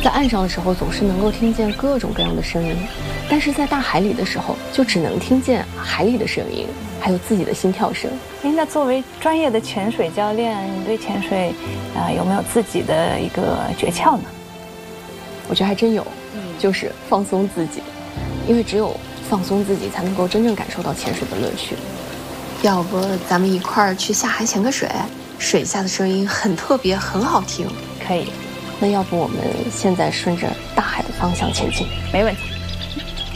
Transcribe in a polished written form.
在岸上的时候总是能够听见各种各样的声音，但是在大海里的时候就只能听见海里的声音，还有自己的心跳声。 那作为专业的潜水教练，你对潜水有没有自己的一个诀窍呢？ 我觉得还真有，就是放松自己，因为只有放松自己才能够真正感受到潜水的乐趣。要不咱们一块儿去下海潜个水，水下的声音很特别，很好听。 可以。 那要不我们现在顺着大海的方向前进？ 没问题。